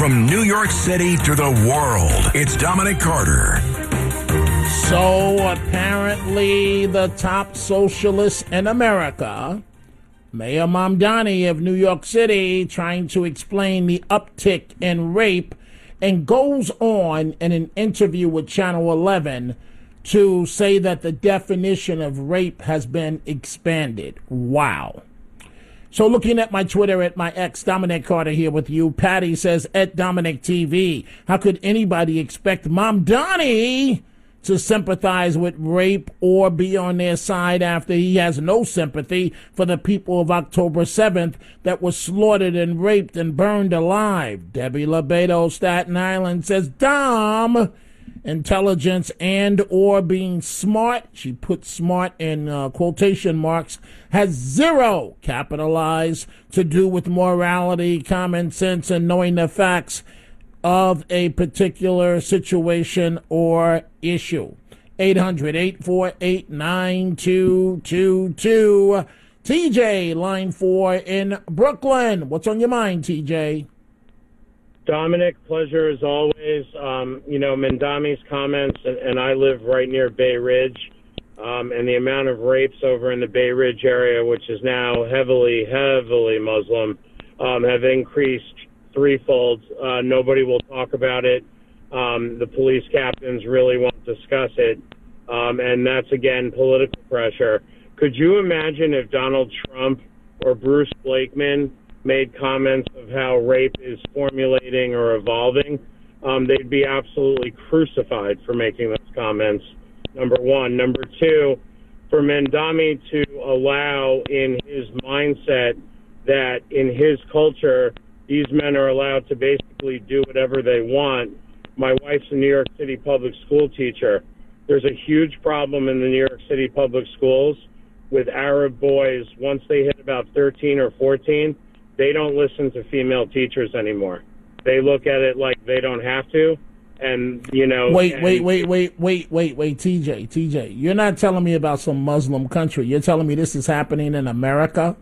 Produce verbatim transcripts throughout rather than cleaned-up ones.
From New York City to the world, it's Dominic Carter. So apparently the top socialist in America, Mayor Mamdani of New York City, trying to explain the uptick in rape, and goes on in an interview with Channel eleven to say that the definition of rape has been expanded. Wow. So looking at my Twitter, at my ex, Dominic Carter here with you. Patty says, at Dominic T V, how could anybody expect Mamdani to sympathize with rape or be on their side after he has no sympathy for the people of October seventh that was slaughtered and raped and burned alive? Debbie Lebedo, Staten Island, says, Dom, intelligence and or being smart, she put smart in uh, quotation marks, has zero, capitalized, to do with morality, common sense, and knowing the facts of a particular situation or issue. eight hundred, eight four eight, nine two two two. T J, line four in Brooklyn. What's on your mind, T J? Dominic, pleasure as always. Um, you know, Mamdani's comments, and, and I live right near Bay Ridge, um, and the amount of rapes over in the Bay Ridge area, which is now heavily, heavily Muslim, um, have increased threefold. Uh, nobody will talk about it. Um, the police captains really won't discuss it, um, and that's, again, political pressure. Could you imagine if Donald Trump or Bruce Blakeman made comments of how rape is formulating or evolving? Um, they'd be absolutely crucified for making those comments, number one. Number two, for Mamdani to allow in his mindset that in his culture, these men are allowed to basically do whatever they want. My wife's a New York City public school teacher. There's a huge problem in the New York City public schools with Arab boys. Once they hit about thirteen or fourteen, they don't listen to female teachers anymore. They look at it like they don't have to. And, you know... Wait, and, wait, wait, wait, wait, wait, wait, T J, T J. You're not telling me about some Muslim country. You're telling me this is happening in America?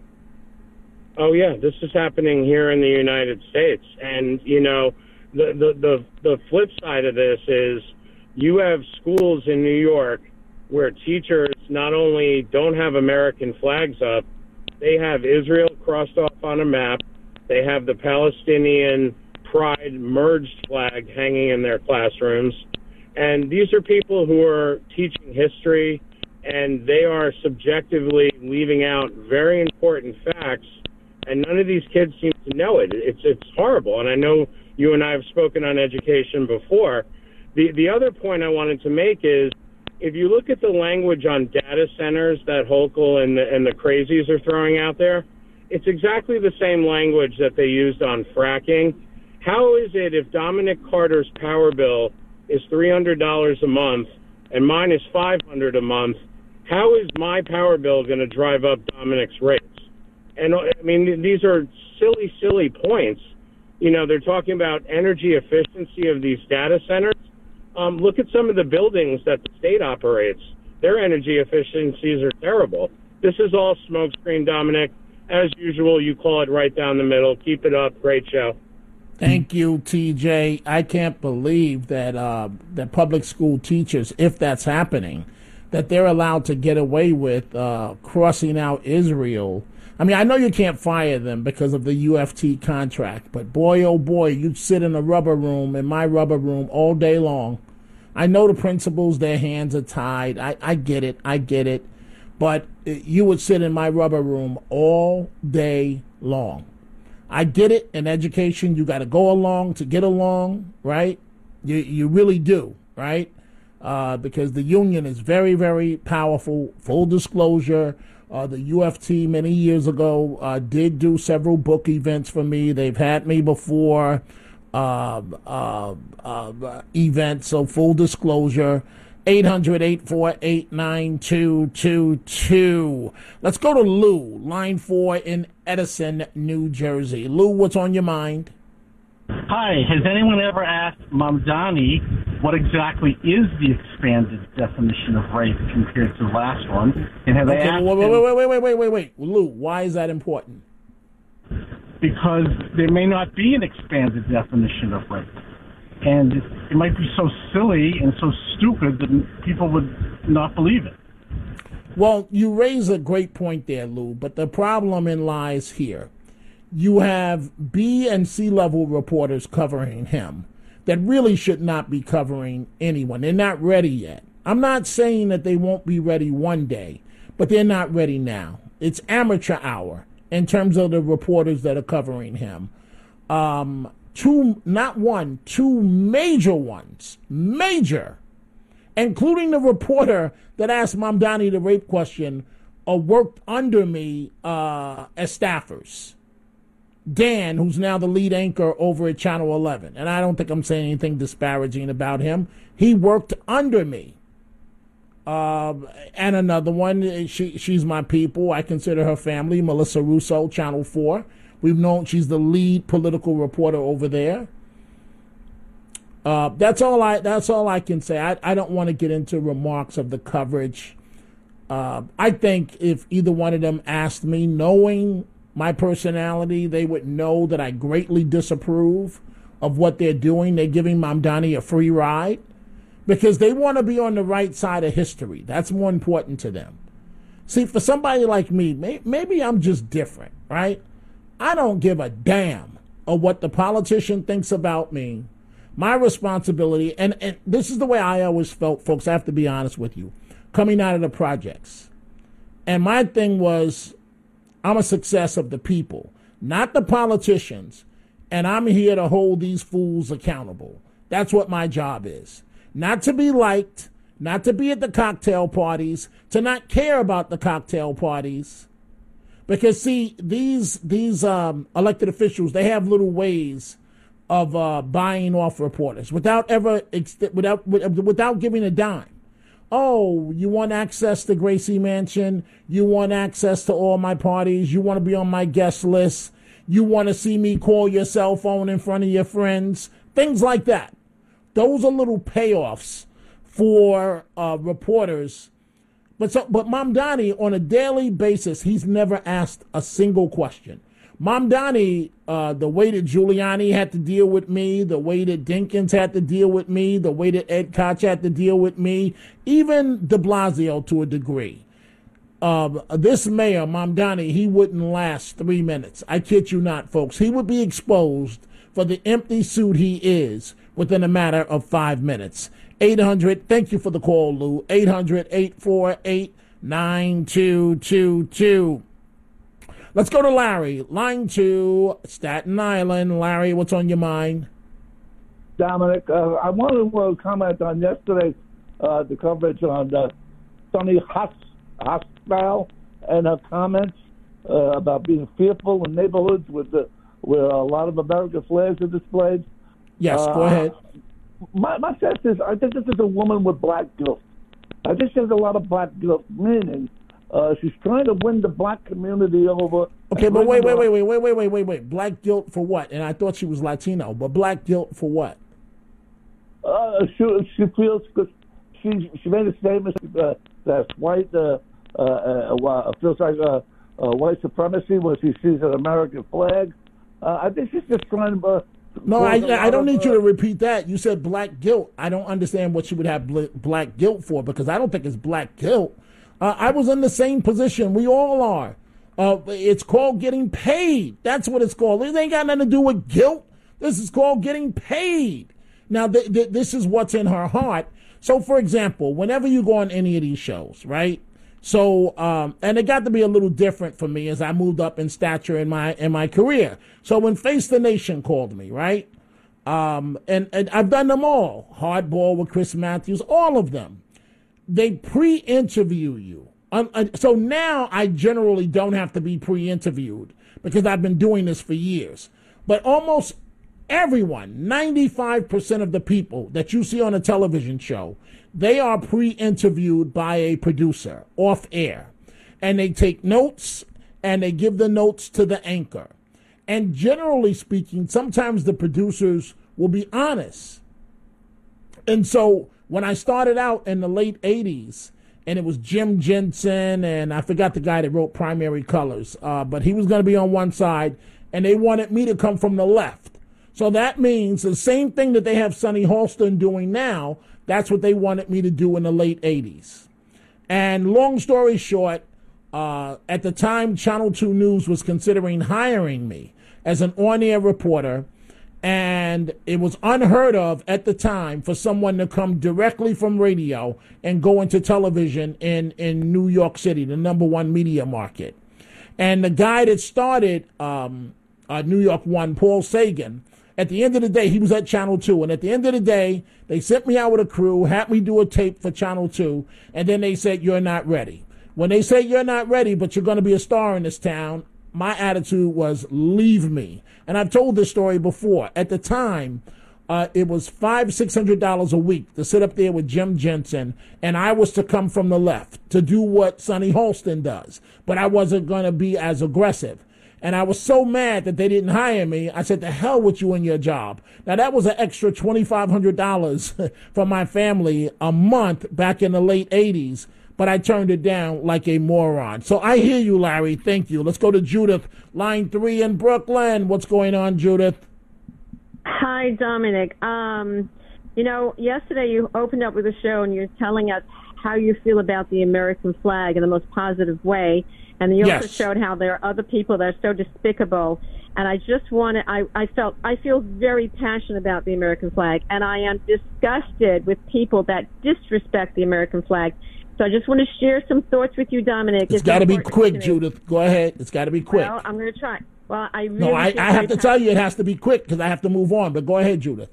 Oh, yeah, this is happening here in the United States. And, you know, the, the, the, the flip side of this is you have schools in New York where teachers not only don't have American flags up, they have Israel crossed off on a map. They have the Palestinian Pride merged flag hanging in their classrooms. And these are people who are teaching history, and they are subjectively leaving out very important facts, and none of these kids seem to know it. It's it's horrible, and I know you and I have spoken on education before. The, the other point I wanted to make is, if you look at the language on data centers that Hochul and the, and the crazies are throwing out there, it's exactly the same language that they used on fracking. How is it if Dominic Carter's power bill is three hundred dollars a month and mine is five hundred dollars a month, how is my power bill going to drive up Dominic's rates? And, I mean, these are silly, silly points. You know, they're talking about energy efficiency of these data centers. Um, look at some of the buildings that the state operates. Their energy efficiencies are terrible. This is all smokescreen, Dominic. As usual, you call it right down the middle. Keep it up. Great show. Thank you, T J. I can't believe that uh, that public school teachers, if that's happening, that they're allowed to get away with uh, crossing out Israel. I mean, I know you can't fire them because of the U F T contract, but boy, oh boy, you'd sit in a rubber room, in my rubber room, all day long. I know the principals, their hands are tied. I, I get it. I get it. But you would sit in my rubber room all day long. I get it. In education, you got to go along to get along, right? You you really do, right? Uh, because the union is very, very powerful. Full disclosure, uh, the U F T many years ago uh, did do several book events for me. They've had me before uh, uh, uh, events, so full disclosure. eight hundred, eight four eight, nine two two two. Let's go to Lou, line four in Edison, New Jersey. Lou, what's on your mind? Hi, has anyone ever asked Mamdani what exactly is the expanded definition of rape compared to the last one? And have they okay, asked wait, him, wait, wait, wait, wait, wait, wait, wait. Lou, why is that important? because there may not be an expanded definition of rape. And it might be so silly and so stupid that people would not believe it. Well, you raise a great point there, Lou, but the problem in lies here. You have B and C level reporters covering him that really should not be covering anyone. They're not ready yet. I'm not saying that they won't be ready one day, but they're not ready now. It's amateur hour in terms of the reporters that are covering him. Um, two, not one, two major ones, major, including the reporter that asked Mamdani the rape question, or worked under me uh, as staffers. Dan, who's now the lead anchor over at Channel eleven, and I don't think I'm saying anything disparaging about him. He worked under me. Uh, and another one, she she's my people. I consider her family, Melissa Russo, Channel four. We've known she's the lead political reporter over there. Uh, that's all I. That's all I can say. I, I don't want to get into remarks of the coverage. Uh, I think if either one of them asked me, knowing my personality, they would know that I greatly disapprove of what they're doing. They're giving Mamdani a free ride because they want to be on the right side of history. That's more important to them. See, for somebody like me, may, maybe I'm just different, right? I don't give a damn of what the politician thinks about me. My responsibility, and, and this is the way I always felt, folks, I have to be honest with you, coming out of the projects. And my thing was, I'm a success of the people, not the politicians, and I'm here to hold these fools accountable. That's what my job is. Not to be liked, not to be at the cocktail parties, to not care about the cocktail parties. Because, see, these these um, elected officials, they have little ways of uh, buying off reporters without ever without without giving a dime. Oh, you want access to Gracie Mansion? You want access to all my parties? You want to be on my guest list? You want to see me call your cell phone in front of your friends? Things like that. Those are little payoffs for uh, reporters. But so, but Mamdani, on a daily basis, he's never asked a single question. Mamdani, uh, the way that Giuliani had to deal with me, the way that Dinkins had to deal with me, the way that Ed Koch had to deal with me, even de Blasio to a degree. Uh, this mayor, Mamdani, he wouldn't last three minutes. I kid you not, folks. He would be exposed for the empty suit he is within a matter of five minutes. eight hundred, thank you for the call, Lou. eight hundred, eight four eight, nine two two two. Let's go to Larry, line two, Staten Island. Larry, what's on your mind? Dominic, uh, I wanted to uh, comment on yesterday, uh, the coverage on uh, Sonny Hostile and her comments uh, about being fearful in neighborhoods with the, where a lot of American flags are displayed. Yes, uh, go ahead. My, my sense is, I think this is a woman with black guilt. I think she has a lot of black guilt, meaning Uh, she's trying to win the black community over. Okay, but wait, wait, wait, wait, wait, wait, wait, wait, wait. Black guilt for what? And I thought she was Latino, but black guilt for what? Uh, she she feels because she she made a statement uh, that white uh, uh, uh, feels like uh, uh, white supremacy when she sees an American flag. Uh, I think she's just trying to. Uh, no, I I don't need you to repeat that. You said black guilt. I don't understand what she would have black guilt for because I don't think it's black guilt. Uh, I was in the same position. We all are. Uh, it's called getting paid. That's what it's called. It ain't got nothing to do with guilt. This is called getting paid. Now, th- th- this is what's in her heart. So, for example, whenever you go on any of these shows, right? So, um, and it got to be a little different for me as I moved up in stature in my in my career. So when Face the Nation called me, right? Um, and, and I've done them all. Hardball with Chris Matthews, all of them. They pre-interview you. Um, uh, so now I generally don't have to be pre-interviewed because I've been doing this for years. But almost everyone, ninety-five percent of the people that you see on a television show, they are pre-interviewed by a producer off air. And they take notes and they give the notes to the anchor. And generally speaking, sometimes the producers will be honest. And so when I started out in the late eighties, and it was Jim Jensen, and I forgot the guy that wrote Primary Colors, uh, but he was going to be on one side, and they wanted me to come from the left. So that means the same thing that they have Sonny Halston doing now, that's what they wanted me to do in the late eighties. And long story short, uh, at the time, Channel two News was considering hiring me as an on-air reporter, and it was unheard of at the time for someone to come directly from radio and go into television in, in New York City, the number one media market. And the guy that started um, uh, New York One, Paul Sagan, at the end of the day, he was at Channel two. And at the end of the day, they sent me out with a crew, had me do a tape for Channel two, and then they said, you're not ready. When they say you're not ready, but you're going to be a star in this town, my attitude was, leave me. And I've told this story before. At the time, uh, it was five hundred dollars, six hundred dollars a week to sit up there with Jim Jensen, and I was to come from the left to do what Sonny Halston does. But I wasn't going to be as aggressive. And I was so mad that they didn't hire me. I said, the hell with you and your job. Now, that was an extra twenty-five hundred dollars for my family a month back in the late eighties. But I turned it down like a moron. So I hear you, Larry. Thank you. Let's go to Judith, line three in Brooklyn. What's going on, Judith? Hi, Dominic. Um, you know, yesterday you opened up with a show and you're telling us how you feel about the American flag in the most positive way. And you also Yes. showed how there are other people that are so despicable. And I just want to, I, I felt, I feel very passionate about the American flag. And I am disgusted with people that disrespect the American flag. So I just want to share some thoughts with you, Dominic. It's got to be quick, Judith. Go ahead. It's got to be quick. Well, I'm going to try. Well, I really no, I, feel I have very to passionate. tell you it has to be quick because I have to move on. But go ahead, Judith.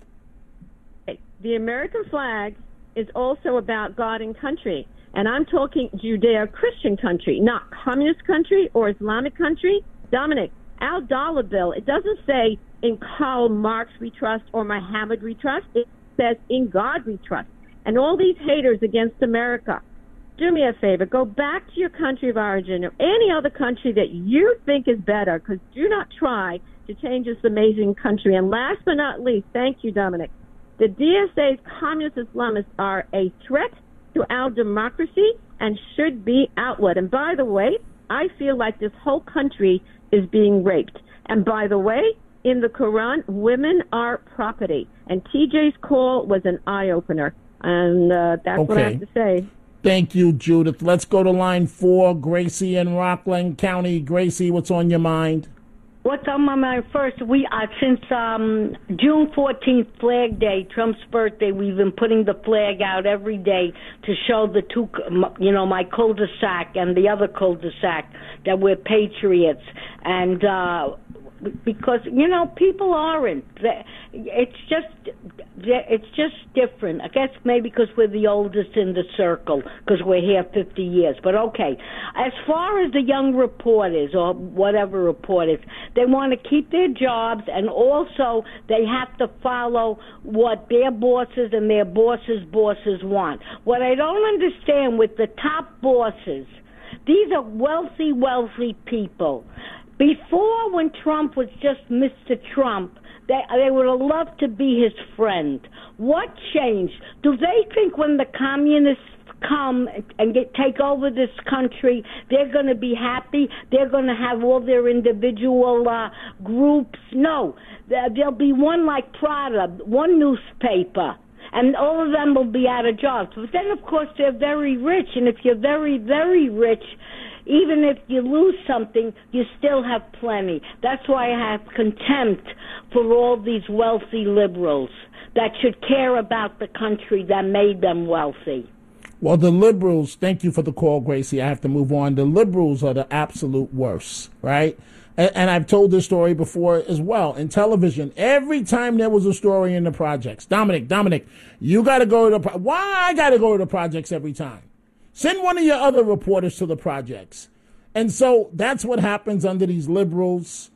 The American flag is also about God and country. And I'm talking Judeo-Christian country, not communist country or Islamic country. Dominic, our dollar bill, it doesn't say in Karl Marx we trust or Muhammad we trust. It says in God we trust. And all these haters against America, do me a favor, go back to your country of origin or any other country that you think is better, because do not try to change this amazing country. And last but not least, thank you, Dominic, the D S A's communist Islamists are a threat to our democracy and should be outlawed. And by the way, I feel like this whole country is being raped. And by the way, in the Quran, women are property. And T J's call was an eye-opener. And uh, that's Okay. what I have to say. Thank you, Judith. Let's go to line four, Gracie in Rockland County. Gracie, what's on your mind? What's on my mind? First, we uh, since um, June fourteenth, Flag Day, Trump's birthday, we've been putting the flag out every day to show the two, you know, my cul-de-sac and the other cul-de-sac that we're patriots. And uh, because, you know, people aren't. It's just, it's just different. I guess maybe because we're the oldest in the circle, because we're here fifty years. But okay, as far as the young reporters or whatever reporters, they want to keep their jobs, and also they have to follow what their bosses and their bosses' bosses want. What I don't understand with the top bosses, these are wealthy, wealthy people. Before, when Trump was just Mister Trump, they, they would have loved to be his friend. What changed? Do they think when the communists come and get take over this country, they're going to be happy? They're going to have all their individual uh, groups? No. There'll be one like Prada, one newspaper, and all of them will be out of jobs. But then, of course, they're very rich, and if you're very, very rich, even if you lose something, you still have plenty. That's why I have contempt for all these wealthy liberals that should care about the country that made them wealthy. Well, the liberals, thank you for the call, Gracie. I have to move on. The liberals are the absolute worst, right? And, and I've told this story before as well. In television, every time there was a story in the projects, Dominic, Dominic, you got to go to the pro- why I got to go to the projects every time? Send one of your other reporters to the projects. And so that's what happens under these liberals.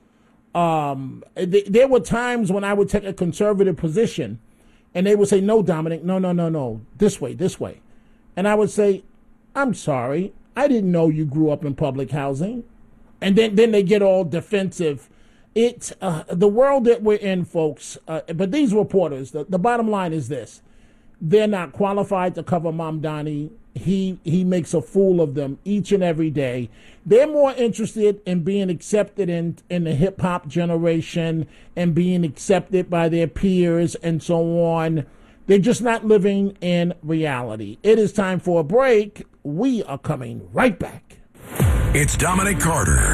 Um, th- there were times when I would take a conservative position and they would say, no, Dominic, no, no, no, no, this way, this way. And I would say, I'm sorry, I didn't know you grew up in public housing. And then, then they get all defensive. It's uh, the world that we're in, folks. Uh, but these reporters, the, the bottom line is this. They're not qualified to cover Mamdani. he he makes a fool of them each and every day. They're more interested in being accepted in, in the hip-hop generation and being accepted by their peers and so on. They're just not living in reality. It is time for a break. We are coming right back. It's Dominic Carter.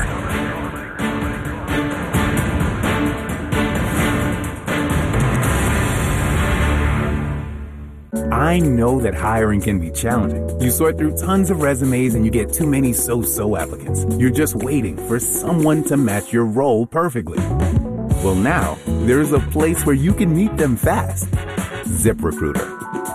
I know that hiring can be challenging. You sort through tons of resumes and you get too many so-so applicants. You're just waiting for someone to match your role perfectly. Well, now there's a place where you can meet them fast. ZipRecruiter.